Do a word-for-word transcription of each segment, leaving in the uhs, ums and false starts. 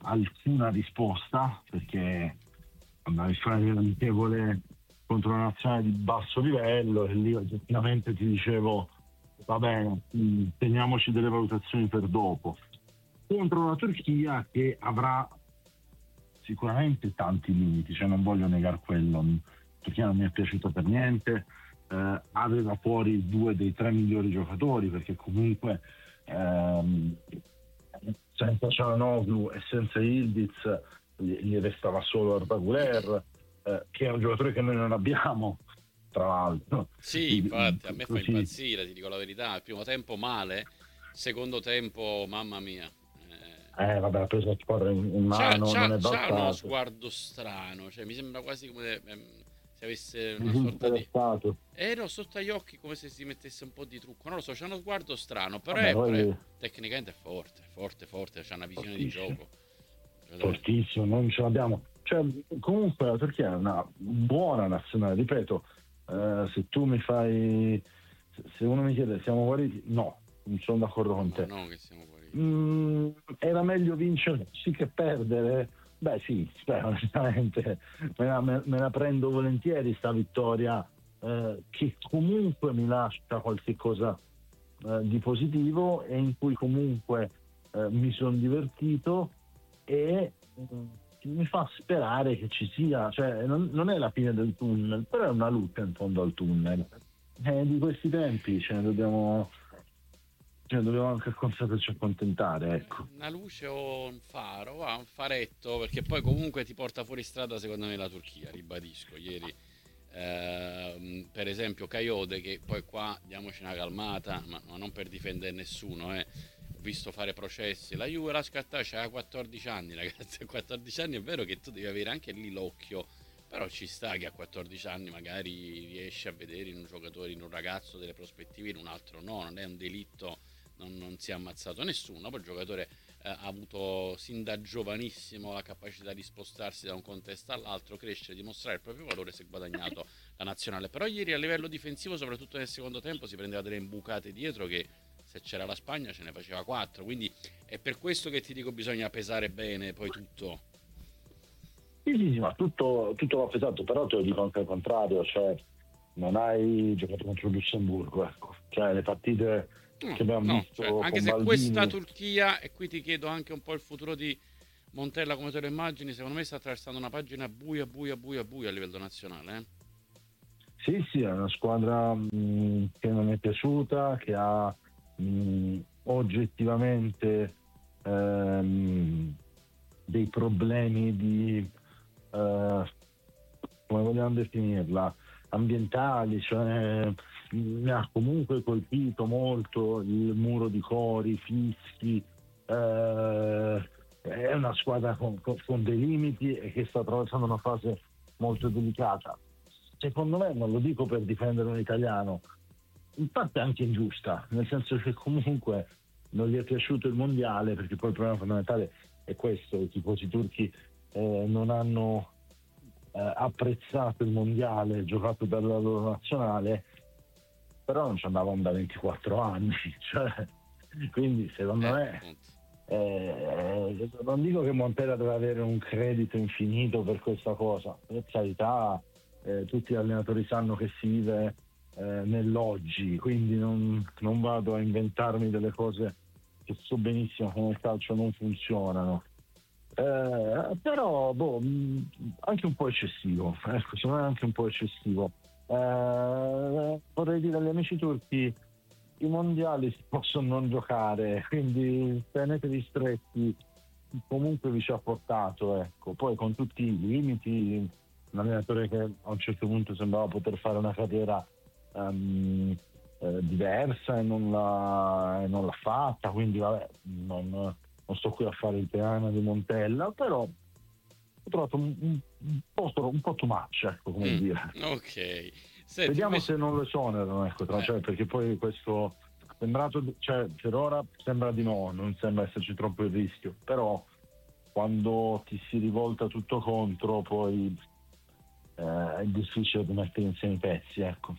alcuna risposta, perché andavi a fare l'amichevole contro una nazionale di basso livello e lì oggettivamente ti dicevo va bene, mh, teniamoci delle valutazioni per dopo, contro una Turchia che avrà sicuramente tanti limiti, cioè non voglio negare quello. La Turchia non mi è piaciuta per niente, eh, aveva fuori due dei tre migliori giocatori, perché comunque ehm, senza Çalhanoğlu e senza Yildiz gli, gli restava solo Arda Güler, eh, che è un giocatore che noi non abbiamo, tra l'altro. Sì, Quindi, infatti, a me fa così. impazzire, ti dico la verità. Il primo tempo male, secondo tempo, mamma mia. Eh, Eh, vabbè, ha preso la squadra in, in c'ha, mano, non c'ha- è c'ha uno bastato. sguardo strano, cioè mi sembra quasi come ehm, se avesse una sorta di... Disinteressato. Eh no, sotto agli occhi come se si mettesse un po' di trucco, non lo so, c'ha uno sguardo strano, però Vabbè, è, però è- poi tecnicamente è forte, forte, forte, c'ha una visione di fortissimo, gioco. Giocatore- fortissimo, non ce l'abbiamo. Cioè, comunque la Turchia è una buona nazionale, ripeto, eh, se tu mi fai, se uno mi chiede siamo guariti, no, non sono d'accordo con Ma te. no, che siamo guariti. Mm, era meglio vincere sì che perdere? Beh sì, beh, onestamente me la, me- me la prendo volentieri sta vittoria, eh, che comunque mi lascia qualche cosa eh, di positivo e in cui comunque eh, mi sono divertito e mm, mi fa sperare che ci sia, cioè non, non è la fine del tunnel, però è una luce in fondo al tunnel. E di questi tempi ce ne dobbiamo, ce ne dobbiamo anche saperci accontentare, ecco. Una luce o un faro, va, un faretto, perché poi comunque ti porta fuori strada secondo me la Turchia, ribadisco. Ieri, ehm, per esempio, Kayode, che poi qua diamoci una calmata, ma, ma non per difendere nessuno, eh. Ho visto fare processi, la Juve la scattata c'ha quattordici anni, ragazzi, a quattordici anni è vero che tu devi avere anche lì l'occhio, però ci sta che a quattordici anni magari riesci a vedere in un giocatore, in un ragazzo delle prospettive, in un altro no, non è un delitto, non, non si è ammazzato nessuno, poi il giocatore eh, ha avuto sin da giovanissimo la capacità di spostarsi da un contesto all'altro, crescere, dimostrare il proprio valore, si è guadagnato la nazionale. Però ieri a livello difensivo, soprattutto nel secondo tempo, si prendeva delle imbucate dietro che se c'era la Spagna ce ne faceva quattro, quindi è per questo che ti dico bisogna pesare bene poi tutto. Sì, sì, sì, ma tutto, tutto va pesato, però te lo dico anche al contrario, cioè non hai giocato contro il Lussemburgo, ecco. Cioè le partite No, che abbiamo no, cioè, visto anche con se questa Maldini. Turchia, e qui ti chiedo anche un po' il futuro di Montella come te lo immagini, secondo me sta attraversando una pagina buia, buia, buia, buia a livello nazionale. Eh? Sì, sì, è una squadra mh, che non mi è piaciuta, che ha mh, oggettivamente ehm, dei problemi di, eh, come vogliamo definirla, ambientali, cioè mi ha comunque colpito molto il muro di Cori, fischi, eh, è una squadra con, con- con dei limiti e che sta attraversando una fase molto delicata. Secondo me, non lo dico per difendere un italiano, in parte anche ingiusta, nel senso che comunque non gli è piaciuto il mondiale, perché poi il problema fondamentale è questo: i tifosi turchi eh, non hanno eh, apprezzato il mondiale giocato dalla loro nazionale, però non ci andavamo da ventiquattro anni, cioè, quindi secondo Eh, me appunto. eh, non dico che Montella deve avere un credito infinito per questa cosa, per carità, eh, tutti gli allenatori sanno che si vive eh, nell'oggi, quindi non, non vado a inventarmi delle cose che so benissimo che nel calcio non funzionano. Eh, però boh, mh, anche un po' eccessivo, ecco, secondo me è anche un po' eccessivo. Eh, vorrei dire agli amici turchi, i mondiali si possono non giocare, quindi tenetevi stretti, comunque vi ci ha portato, ecco. Poi con tutti i limiti, un allenatore che a un certo punto sembrava poter fare una carriera ehm, eh, diversa e non, l'ha, e non l'ha fatta, quindi vabbè, non, non sto qui a fare il peana di Montella, però ho trovato un, un, un po', un po' too much, ecco, come Mm, dire. ok. Senti, Vediamo invece... se non lo esonerano, ecco, tra, Eh, cioè, perché poi questo sembrato, cioè, per ora sembra di no, non sembra esserci troppo il rischio, però quando ti si rivolta tutto contro poi eh, è difficile mettere insieme i pezzi, ecco.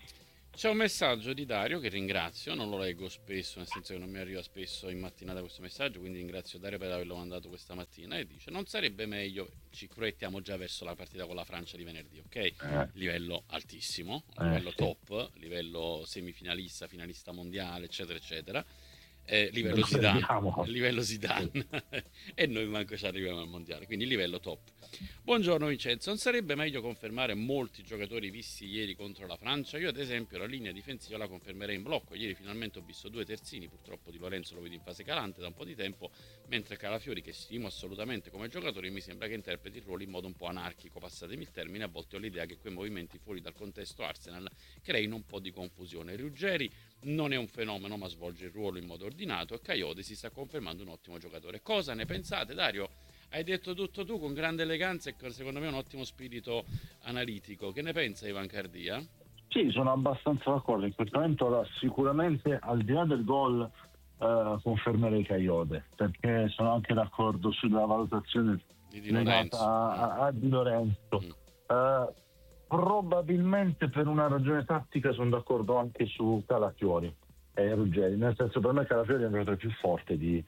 C'è un messaggio di Dario che ringrazio, non lo leggo spesso, nel senso che non mi arriva spesso in mattinata questo messaggio, quindi ringrazio Dario per averlo mandato questa mattina e dice: non sarebbe meglio, ci proiettiamo già verso la partita con la Francia di venerdì, ok? Eh, Livello altissimo, eh, livello sì, top, livello semifinalista, finalista mondiale, eccetera, eccetera. Eh, ve livello lo Zidane, crediamo. livello Sì. Zidane e noi manco ci arriviamo al mondiale, quindi livello top. Buongiorno Vincenzo, non sarebbe meglio confermare molti giocatori visti ieri contro la Francia? Io ad esempio la linea difensiva la confermerei in blocco. Ieri finalmente ho visto due terzini, purtroppo Di Lorenzo lo vedo in fase calante da un po' di tempo, mentre Calafiori, che stimo assolutamente come giocatore, mi sembra che interpreti il ruolo in modo un po' anarchico, passatemi il termine. A volte ho l'idea che quei movimenti fuori dal contesto Arsenal creino un po' di confusione. Ruggeri non è un fenomeno ma svolge il ruolo in modo ordinato e Coyote si sta confermando un ottimo giocatore. Cosa ne pensate, Dario? Hai detto tutto tu con grande eleganza e con, secondo me, un ottimo spirito analitico. Che ne pensa Ivan Cardia? Sì, sono abbastanza d'accordo. In questo momento ora, sicuramente al di là del gol eh, confermerei Coyote, perché sono anche d'accordo sulla valutazione Di Di legata Lorenzo. a, Mm, a- a Di Lorenzo. mm, Eh, probabilmente per una ragione tattica sono d'accordo anche su Calafiori e Ruggeri, nel senso per me Calafiori è un giocatore più forte di,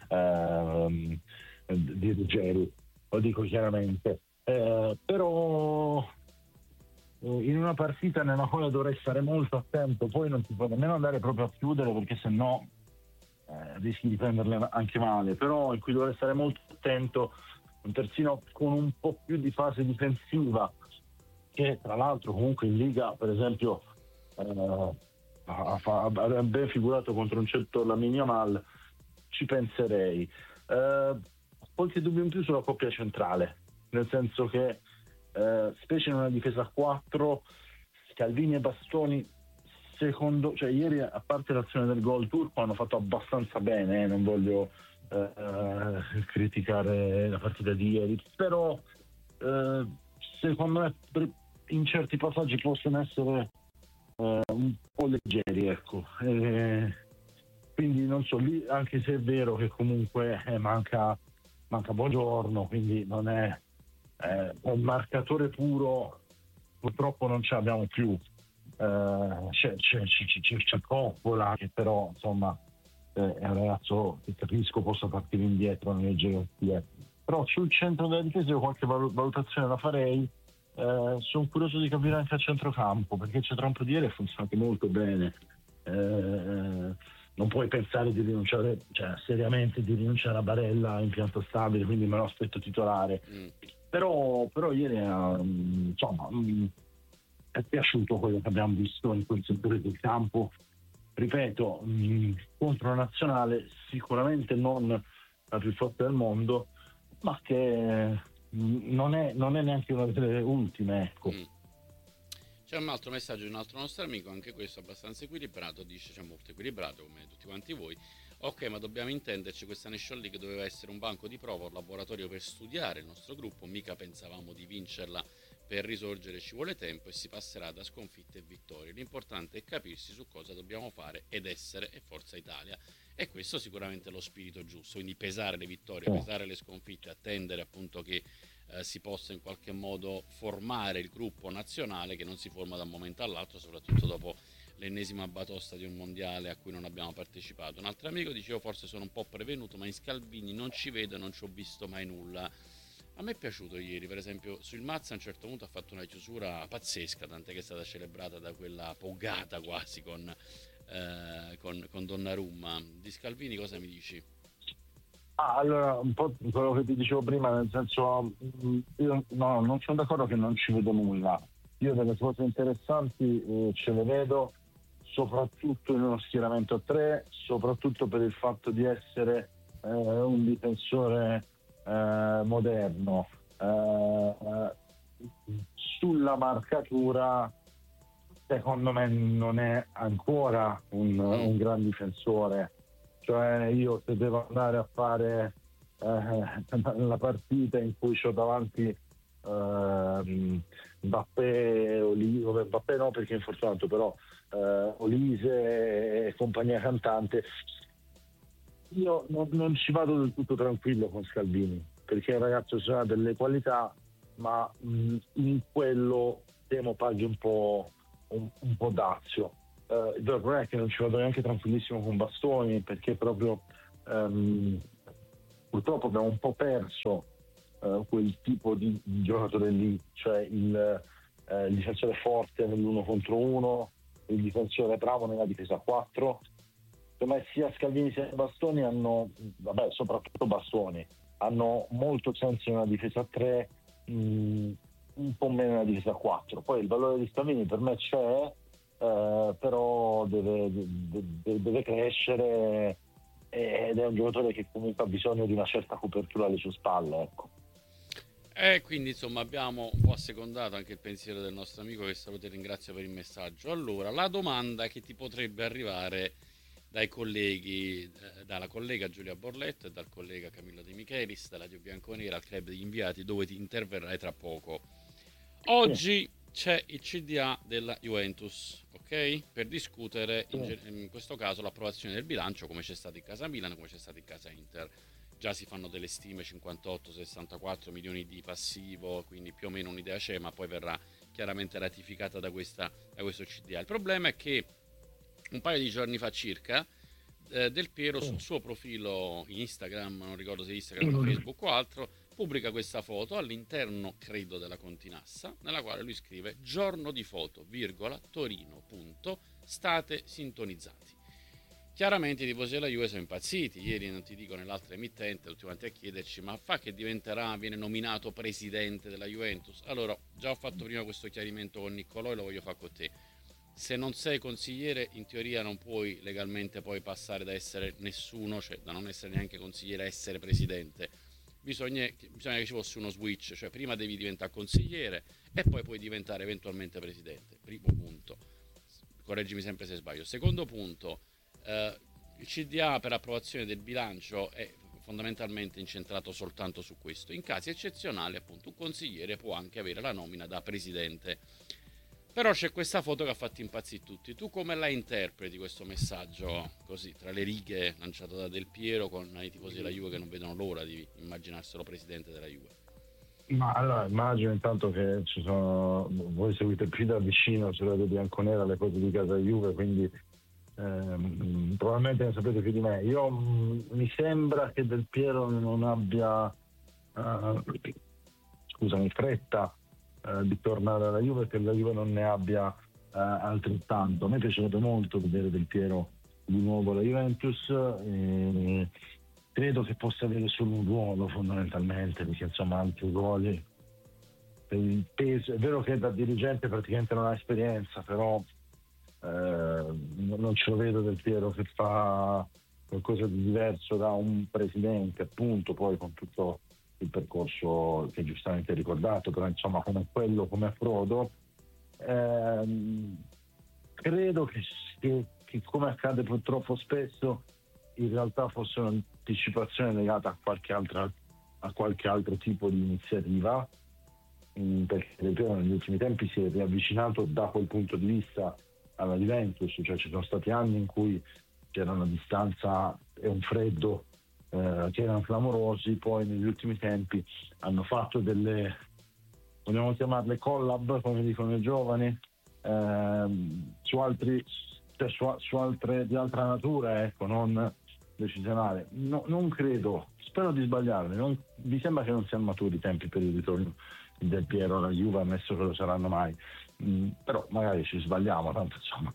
ehm, di Ruggeri, lo dico chiaramente. Eh, però eh, in una partita nella quale dovrei stare molto attento, poi non si può nemmeno andare proprio a chiudere perché sennò eh, rischi di prenderle anche male, però in cui dovrei stare molto attento, un terzino con un po' più di fase difensiva, che tra l'altro comunque in Liga, per esempio, eh, ha, ha, ha ben figurato contro un certo Lamine Yamal, ci penserei. Eh, qualche dubbio in più sulla coppia centrale, nel senso che eh, specie in una difesa a quattro, Scalvini e Bastoni, secondo, cioè ieri a parte l'azione del gol turco hanno fatto abbastanza bene, eh, non voglio eh, eh, criticare la partita di ieri, però eh, secondo me per- in certi passaggi possono essere eh, un po' leggeri, ecco. Eh, quindi non so, lì anche se è vero che comunque eh, manca, manca Buongiorno, quindi non è eh, un marcatore puro, purtroppo non ce l'abbiamo più. Eh, c'è, c'è, c'è, c'è, c'è Coppola che però insomma eh, è un ragazzo che capisco possa partire indietro nelle gerarchie, però sul centro della difesa io qualche valu- valutazione la farei. Eh, sono curioso di capire anche a centrocampo perché il centrocampo di ieri ha funzionato molto bene. Eh, non puoi pensare di rinunciare, cioè seriamente di rinunciare a Barella impianto stabile, quindi me lo aspetto titolare. mm. Però, però ieri um, insomma um, è piaciuto quello che abbiamo visto in quel settore del campo, ripeto, um, contro la nazionale sicuramente non la più forte del mondo, ma che mm, non è, non è neanche una delle ultime, ecco. Mm. C'è un altro messaggio di un altro nostro amico, anche questo abbastanza equilibrato, dice, cioè molto equilibrato come tutti quanti voi. Ok, ma dobbiamo intenderci, questa Nation League doveva essere un banco di prova, un laboratorio per studiare il nostro gruppo, mica pensavamo di vincerla per risorgere, ci vuole tempo e si passerà da sconfitte e vittorie. L'importante è capirsi su cosa dobbiamo fare ed essere e Forza Italia. E questo sicuramente è lo spirito giusto, quindi pesare le vittorie, Sì. pesare le sconfitte, attendere appunto che eh, si possa in qualche modo formare il gruppo nazionale che non si forma da un momento all'altro, soprattutto dopo l'ennesima batosta di un mondiale a cui non abbiamo partecipato. Un altro amico diceva forse sono un po' prevenuto, ma in Scalvini non ci vedo e non ci ho visto mai nulla. A me è piaciuto ieri, per esempio, sul Mazza a un certo punto ha fatto una chiusura pazzesca, tant'è che è stata celebrata da quella pogata quasi con, eh, con, con Donnarumma. Di Scalvini cosa mi dici? Ah, allora, un po' quello che ti dicevo prima, nel senso, mm, io no, non sono d'accordo che non ci vedo nulla. Io delle cose interessanti eh, ce le vedo, soprattutto in uno schieramento a tre, soprattutto per il fatto di essere eh, un difensore eh, moderno. Eh, eh, sulla marcatura, secondo me, non è ancora un, Mm, un gran difensore. Cioè io se devo andare a fare eh, la partita in cui ho davanti eh, Mbappé, Olise, Mbappé no perché è infortunato, però eh, Olise e compagnia cantante, io non, non ci vado del tutto tranquillo con Scalvini, perché il ragazzo ha delle qualità, ma mh, in quello temo paghi un po', un, un po' dazio. Uh, il vero problema è che non ci vado neanche tranquillissimo con Bastoni, perché proprio um, purtroppo abbiamo un po' perso uh, quel tipo di, di giocatore lì, cioè il, uh, il difensore forte nell'uno contro uno, il difensore bravo nella difesa a quattro. Secondo me sia Scalvini sia Bastoni hanno, vabbè, soprattutto Bastoni, hanno molto senso in una difesa a tre, mh, un po' meno in una difesa a quattro. Poi il valore di Scalvini per me c'è, eh, però deve, deve, deve crescere, ed è un giocatore che comunque ha bisogno di una certa copertura alle sue spalle, ecco. E quindi insomma abbiamo un po' assecondato anche il pensiero del nostro amico, che saluto e ringrazio per il messaggio. Allora, la domanda che ti potrebbe arrivare dai colleghi, eh, dalla collega Giulia Borletto e dal collega Camillo De Michelis, dalla Dio Bianconera al Club degli Inviati, dove ti interverrai tra poco. Oggi c'è il C D A della Juventus, ok? Per discutere in, in questo caso l'approvazione del bilancio, come c'è stato in casa Milan, come c'è stato in casa Inter. Già si fanno delle stime, cinquantotto sessantaquattro milioni di passivo, quindi più o meno un'idea c'è, ma poi verrà chiaramente ratificata da, questa, da questo C D A. Il problema è che un paio di giorni fa circa, eh, Del Piero sul suo profilo Instagram, non ricordo se Instagram o Facebook o altro, pubblica questa foto all'interno, credo, della Continassa, nella quale lui scrive: giorno di foto, virgola, Torino, punto, state sintonizzati. Chiaramente i tifosi della Juve sono impazziti. Ieri, non ti dico, nell'altra emittente, tutti quanti a chiederci: ma fa che diventerà, viene nominato presidente della Juventus? Allora, già ho fatto prima questo chiarimento con Niccolò e lo voglio fare con te. Se non sei consigliere, in teoria non puoi legalmente poi passare da essere nessuno, cioè da non essere neanche consigliere a essere presidente. Bisogna, bisogna che ci fosse uno switch, cioè prima devi diventare consigliere e poi puoi diventare eventualmente presidente. Primo punto. Correggimi sempre se sbaglio. Secondo punto, eh, il C D A per approvazione del bilancio è fondamentalmente incentrato soltanto su questo. In casi eccezionali, appunto, un consigliere può anche avere la nomina da presidente. Però c'è questa foto che ha fatto impazzire tutti. Tu come la interpreti questo messaggio così, tra le righe, lanciato da Del Piero, con i tifosi della Juve che non vedono l'ora di immaginarselo presidente della Juve? Ma allora immagino intanto che ci sono, voi seguite più da vicino sulla Dio Bianconera le cose di casa Juve, quindi ehm, probabilmente ne sapete più di me. Io mh, mi sembra che Del Piero non abbia uh, scusami, fretta uh, di tornare alla Juve, che la Juve non ne abbia uh, altrettanto. A me piacerebbe molto vedere Del Piero di nuovo alla Juventus. E credo che possa avere solo un ruolo fondamentalmente, perché insomma altri ruoli per il peso. È vero che da dirigente praticamente non ha esperienza, però eh, non ce lo vedo Del Piero che fa qualcosa di diverso da un presidente, appunto, poi con tutto il percorso che giustamente hai ricordato, però insomma come quello, come Frodo, ehm, credo che, che, che come accade purtroppo spesso in realtà fosse un'anticipazione legata a qualche altra a qualche altro tipo di iniziativa, mh, perché Del Piero negli ultimi tempi si è riavvicinato da quel punto di vista alla Juventus, cioè ci sono stati anni in cui c'era una distanza e un freddo eh, che erano clamorosi, poi negli ultimi tempi hanno fatto delle, vogliamo chiamarle collab, come dicono i giovani, ehm, su altri cioè su, su altre di altra natura, ecco, non decisionale. No, non credo, spero di sbagliarmi, non, mi sembra che non siano maturi i tempi per il ritorno di Del Piero alla Juve, ammesso che lo saranno mai, mm, però magari ci sbagliamo, tanto insomma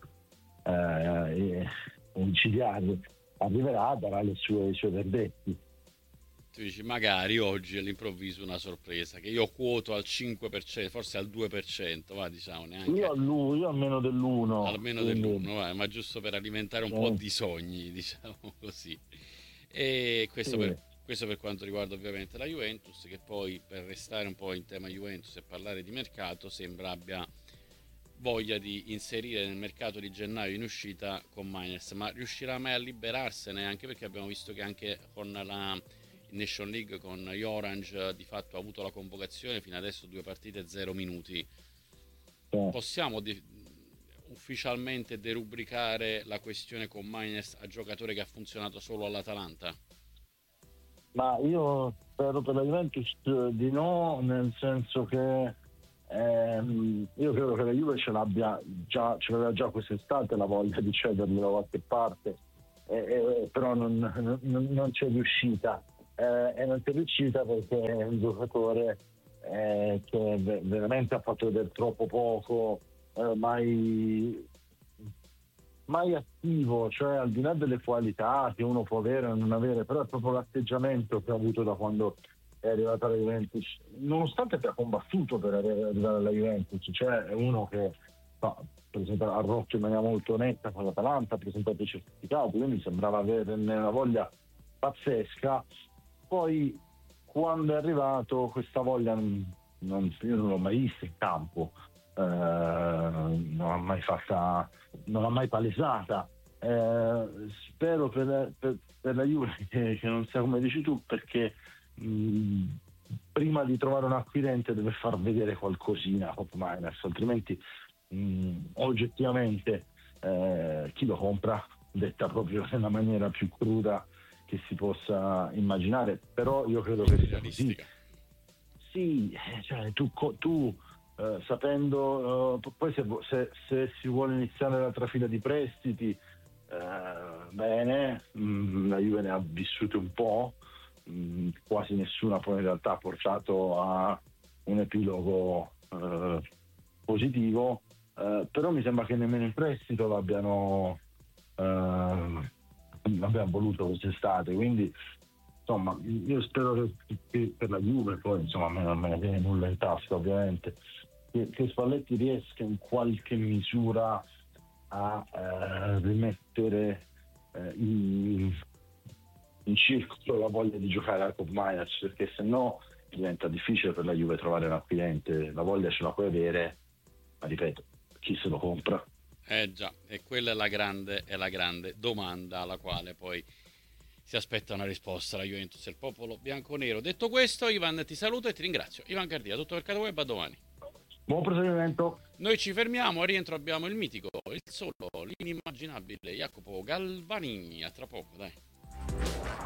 eh, un C D A arriverà, darà le sue, i suoi verdetti. Tu dici magari oggi all'improvviso una sorpresa che io quoto al cinque per cento, forse al due per cento, va, diciamo, neanche io a lui, io almeno dell'uno, almeno quindi, dell'uno, va, ma giusto per alimentare un sì, po' di sogni, diciamo così. E questo, sì. per, questo per quanto riguarda ovviamente la Juventus, che poi, per restare un po' in tema Juventus e parlare di mercato, sembra abbia voglia di inserire nel mercato di gennaio in uscita con Mainers, ma riuscirà mai a liberarsene? Anche perché abbiamo visto che anche con la Nation League, con gli Orange, di fatto ha avuto la convocazione, fino adesso due partite, zero minuti. Sì. Possiamo de- ufficialmente derubricare la questione con Mainers a giocatore che ha funzionato solo all'Atalanta? Ma io spero per la Juventus di no, nel senso che Ehm, io credo che la Juve ce l'abbia già, ce l'aveva già quest'estate la voglia di cederlo da qualche parte, eh, eh, però non, non, non c'è riuscita, eh, e non c'è riuscita perché è un giocatore eh, che ve- veramente ha fatto vedere troppo poco, eh, mai, mai attivo, cioè al di là delle qualità che uno può avere o non avere, però è proprio l'atteggiamento che ha avuto da quando è arrivato alla Juventus, nonostante abbia combattuto per arrivare alla Juventus, cioè è uno che fa, per esempio, ha rotto in maniera molto netta con l'Atalanta, ha presentato i certificati, quindi sembrava avere una voglia pazzesca. Poi quando è arrivato questa voglia non, non- io non l'ho mai vista in campo, eh, non l'ha mai fatta, non l'ha mai palesata. Eh, spero per, per- per la Juve che, che non sia come dici tu, perché mh, prima di trovare un acquirente deve far vedere qualcosina Hop Miners, altrimenti mh, oggettivamente eh, chi lo compra, detta proprio nella maniera più cruda che si possa immaginare, però io credo che sia così. Realistica. Sì, eh, cioè, tu, co- tu eh, sapendo, eh, poi se, se- se si vuole iniziare la trafila di prestiti, eh, bene, mh, la Juve ne ha vissute un po', mh, quasi nessuna poi in realtà ha portato a un epilogo eh, positivo, eh, però mi sembra che nemmeno in prestito l'abbiano, eh, l'abbiamo voluto quest'estate, quindi insomma io spero che, che per la Juve, poi insomma a me non me ne viene nulla in tasca ovviamente, che, che Spalletti riesca in qualche misura a eh, rimettere eh, in, in circolo la voglia di giocare al Cop Miners, perché se no diventa difficile per la Juve trovare un acquirente. La voglia ce la puoi avere, ma ripeto, chi se lo compra? Eh già, e quella è la grande, è la grande domanda alla quale poi si aspetta una risposta la Juventus e il popolo bianconero. Detto questo, Ivan, ti saluto e ti ringrazio. Ivan Cardia, tutto per Web, a domani. Buon proseguimento. Noi ci fermiamo, a rientro abbiamo il mitico, il solo, l'inimmaginabile Jacopo Galvanini. A tra poco, dai.